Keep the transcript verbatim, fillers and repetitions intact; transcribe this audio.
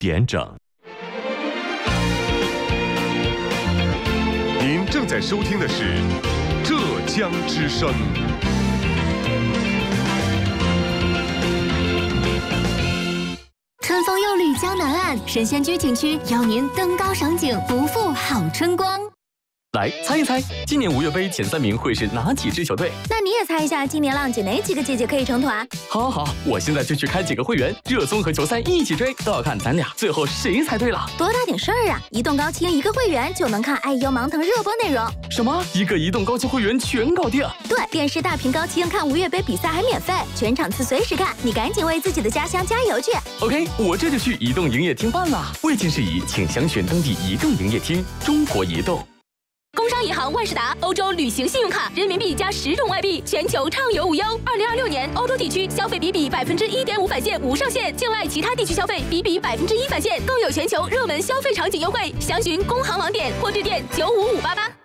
点整。 您正在收听的是浙江之声。 春风又绿江南岸，神仙居景区邀您登高赏景，不负好春光。 来猜一猜，今年五月杯前三名会是哪几支球队？ 那你也猜一下，今年浪姐哪几个姐姐可以成团？ 好好好，我现在就去开几个会员，热综合球赛一起追，都要看咱俩最后谁猜对了。 多大点事儿啊！移动高清一个会员就能看 I U 盲腾热播内容。 什么？一个移动高清会员全搞定？ 对，电视大屏高清看五月杯比赛还免费，全场次随时看，你赶紧为自己的家乡加油去 ！OK， 我这就去移动营业厅办了。未经事宜，请详询当地移动营业厅。中国移动。 工商银行万事达欧洲旅行信用卡，人民币加十种外币，全球畅游无忧。二零二六年，欧洲地区消费比比百分之一点五返现无上限，境外其他地区消费比比百分之一返现，更有全球热门消费场景优惠。详询工行网点或致电九五五八八。